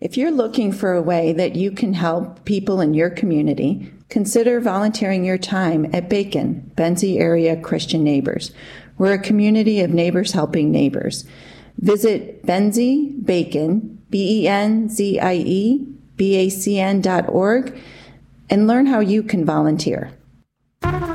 If you're looking for a way that you can help people in your community, consider volunteering your time at Bacon, Benzie Area Christian Neighbors. We're a community of neighbors helping neighbors. Visit Benzie Bacon, BENZIE, BACN.org, and learn how you can volunteer.